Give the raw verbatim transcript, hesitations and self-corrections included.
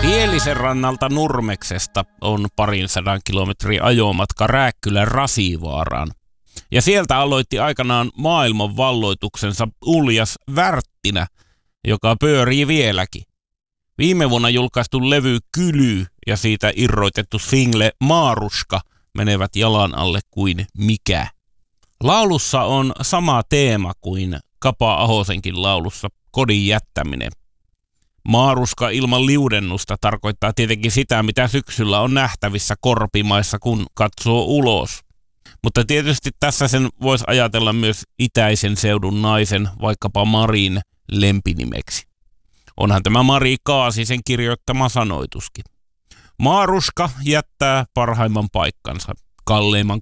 Pielisen rannalta Nurmeksesta on parin sadan kilometrin ajomatka Rääkkylän Rasivaaraan. Ja sieltä aloitti aikanaan maailman valloituksensa Uljas Wärttinä, joka pyörii vieläkin. Viime vuonna julkaistu levy Kyly ja siitä irroitettu single Maaruska menevät jalan alle kuin mikä. Laulussa on sama teema kuin Kapa Ahosenkin laulussa Kodin jättäminen. Maaruska ilman liudennusta tarkoittaa tietenkin sitä, mitä syksyllä on nähtävissä korpimaissa, kun katsoo ulos. Mutta tietysti tässä sen voisi ajatella myös itäisen seudun naisen, vaikkapa Marin lempinimeksi. Onhan tämä Mari Kaasisen kirjoittama sanoituskin. Maaruska jättää parhaimman paikkansa, kalleimman